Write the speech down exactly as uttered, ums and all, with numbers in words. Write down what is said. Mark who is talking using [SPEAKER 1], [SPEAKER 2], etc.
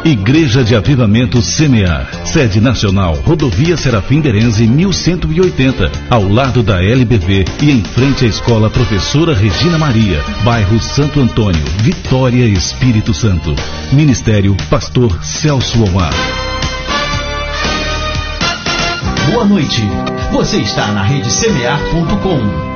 [SPEAKER 1] Igreja de Avivamento Semear. Sede nacional, Rodovia Serafim Berenze, mil cento e oitenta, ao lado da L B V e em frente à Escola Professora Regina Maria, bairro Santo Antônio, Vitória, Espírito Santo. Ministério Pastor Celso Omar.
[SPEAKER 2] Boa noite. Você está na rede semear ponto com.